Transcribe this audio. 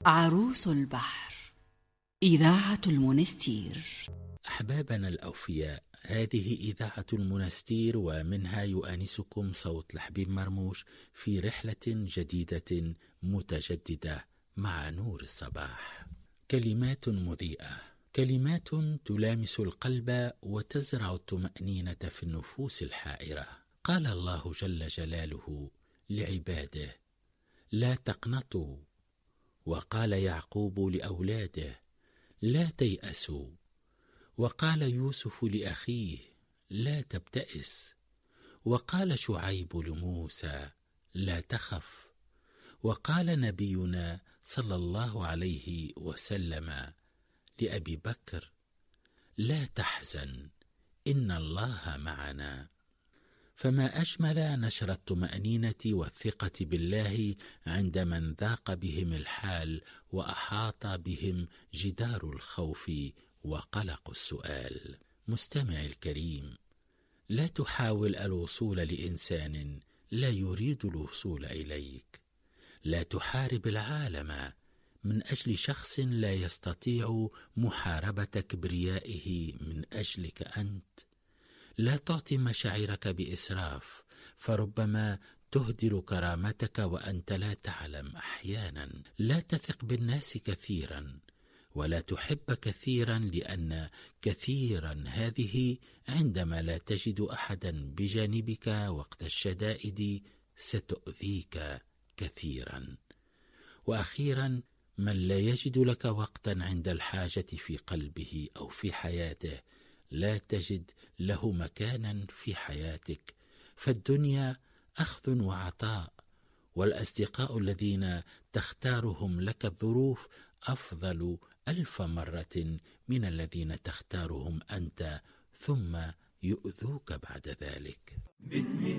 عروس البحر، إذاعة المنستير. أحبابنا الأوفياء، هذه إذاعة المنستير، ومنها يؤانسكم صوت الحبيب مرموش في رحلة جديدة متجددة مع نور الصباح. كلمات مضيئة، كلمات تلامس القلب وتزرع الطمأنينة في النفوس الحائرة. قال الله جل جلاله لعباده: لا تقنطوا، وقال يعقوب لأولاده: لا تيأسوا، وقال يوسف لأخيه: لا تبتئس، وقال شعيب لموسى: لا تخف، وقال نبينا صلى الله عليه وسلم لأبي بكر: لا تحزن، إن الله معنا. فما أجمل نشر الطمأنينة والثقة بالله عند من ذاق بهم الحال وأحاط بهم جدار الخوف وقلق السؤال. مستمعي الكريم، لا تحاول الوصول لإنسان لا يريد الوصول إليك. لا تحارب العالم من أجل شخص لا يستطيع محاربة كبريائه من أجلك أنت. لا تعطي مشاعرك بإسراف، فربما تهدر كرامتك وأنت لا تعلم أحيانا. لا تثق بالناس كثيرا، ولا تحب كثيرا، لأن كثيرا هذه عندما لا تجد أحدا بجانبك وقت الشدائد ستؤذيك كثيرا. وأخيرا، من لا يجد لك وقتا عند الحاجة في قلبه أو في حياته لا تجد له مكانا في حياتك. فالدنيا أخذ وعطاء، والأصدقاء الذين تختارهم لك الظروف أفضل 1000 مرة من الذين تختارهم أنت ثم يؤذوك بعد ذلك.